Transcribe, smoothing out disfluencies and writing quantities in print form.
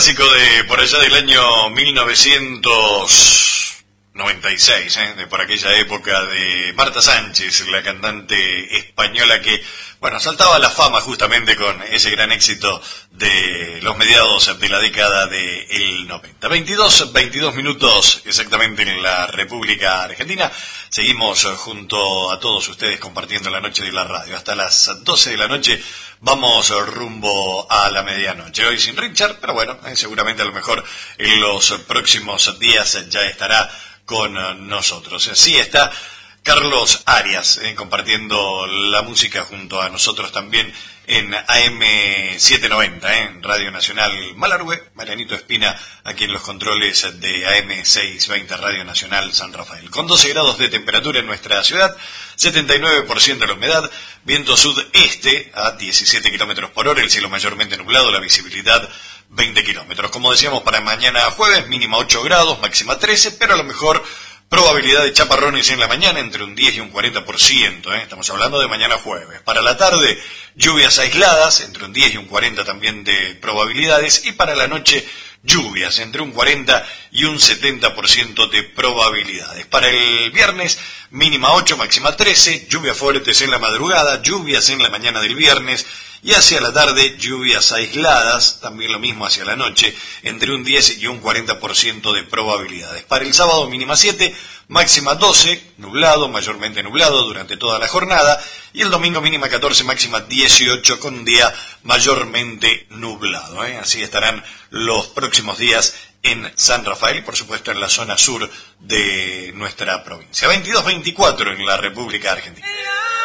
Clásico de por allá del año 1996, de por aquella época, de Marta Sánchez, la cantante española que, bueno, saltaba a la fama justamente con ese gran éxito de los mediados de la década del 90. 22 minutos exactamente en la República Argentina. Seguimos junto a todos ustedes compartiendo la noche de la radio. Hasta las 12 de la noche vamos rumbo a la medianoche. Hoy sin Richard, pero bueno, seguramente a lo mejor en los próximos días ya estará con nosotros. Así está Carlos Arias, compartiendo la música junto a nosotros también en AM790, en Radio Nacional Malargüe. Marianito Espina aquí en los controles de AM620 Radio Nacional San Rafael. Con 12 grados de temperatura en nuestra ciudad, 79% de la humedad, viento sudeste a 17 kilómetros por hora, el cielo mayormente nublado, la visibilidad 20 kilómetros. Como decíamos, para mañana jueves, mínima 8 grados, máxima 13, pero a lo mejor probabilidad de chaparrones en la mañana entre un 10 y un 40%, estamos hablando de mañana jueves. Para la tarde, lluvias aisladas, entre un 10 y un 40 también de probabilidades, y para la noche, lluvias entre un 40 y un 70% de probabilidades. Para el viernes, mínima 8, máxima 13, lluvias fuertes en la madrugada, lluvias en la mañana del viernes, y hacia la tarde, lluvias aisladas, también lo mismo hacia la noche, entre un 10 y un 40% de probabilidades. Para el sábado, mínima 7, máxima 12, nublado, mayormente nublado durante toda la jornada, y el domingo mínima 14, máxima 18, con un día mayormente nublado. Así estarán los próximos días en San Rafael y por supuesto en la zona sur de nuestra provincia. 22-24 en la República Argentina.